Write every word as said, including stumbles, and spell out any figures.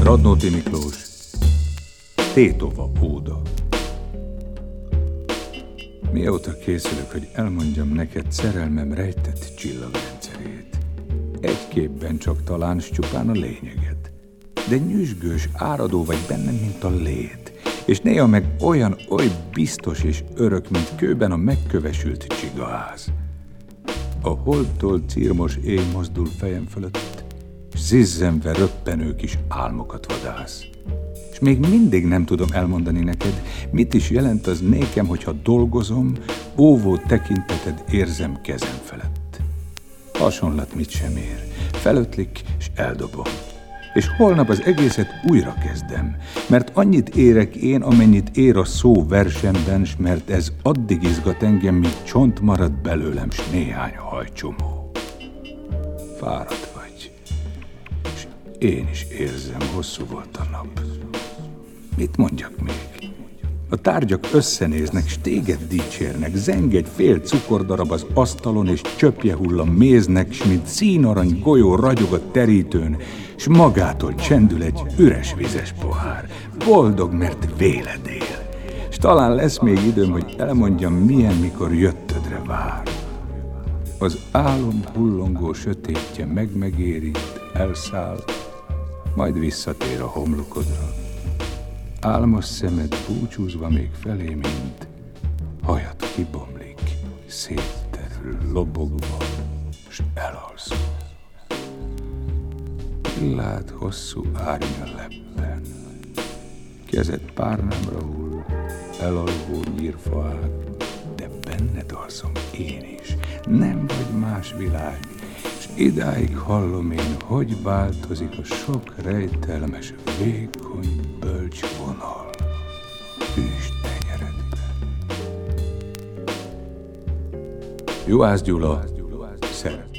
Radnóti Miklós, Tétova óda. Mióta készülök, hogy elmondjam neked szerelmem rejtett csillagrendszerét. Egy képben csak talán, s csupán a lényeget. De nyüzsgős, áradó vagy bennem, mint a lét, és néha meg olyan, oly biztos és örök, mint kőben a megkövesült csigaház. A holdtól círmos éj mozdul fejem fölött, s zizzenve röppenő kis álmokat vadász. És még mindig nem tudom elmondani neked, mit is jelent az nékem, hogyha dolgozom, óvó tekinteted érzem kezem felett. Hasonlat mit sem ér, felötlik, és eldobom. És holnap az egészet újra kezdem, mert annyit érek én, amennyit ér a szó versemben, s mert ez addig izgat engem, míg csont marad belőlem, s néhány hajcsomó. Fáradt vagy, és én is érzem, hosszú volt a nap. Mit mondjak még? A tárgyak összenéznek, s téged dicsérnek, zeng egy fél cukordarab az asztalon, és csöpje hull a méznek, s mint színarany golyó ragyog a terítőn, s magától csendül egy üres vizes pohár. Boldog, mert véled él. S talán lesz még időm, hogy elmondjam, milyen, mikor jöttödre vár. Az álom hullongó sötétje meg-megérint, elszáll, majd visszatér a homlokodra. Álmos szemed búcsúzva még felé, mint hajad kibomlik, szétterül, lobogva, s elalszol. Illád hosszú árnya leppen, kezed párnámra hull, elalvó nyírfaág, de benned alszom én is, nem vagy más világ, s idáig hallom én, hogy változik a sok rejtelmes, vékony, bölcs vonal hűs tenyeredben. Juhász Gyula, szeret.